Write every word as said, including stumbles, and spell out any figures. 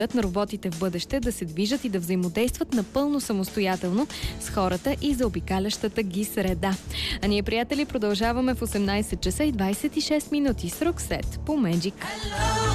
на роботите в бъдеще да се движат и да взаимодействат напълно самостоятелно с хората и заобикалящата ги среда. А ние, приятели, продължаваме в осемнайсет часа и двайсет и шест минути с Роксет по Magic.